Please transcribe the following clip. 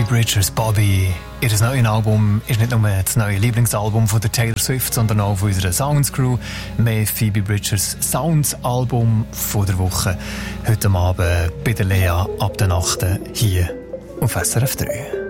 Phoebe Bridgers Body. Ihr neues Album ist nicht nur das neue Lieblingsalbum von der Taylor Swift, sondern auch von unserer Sounds Crew. Mehr Phoebe Bridgers Sounds Album von der Woche. Heute Abend bei der Lea ab der Nacht hier auf SRF 3.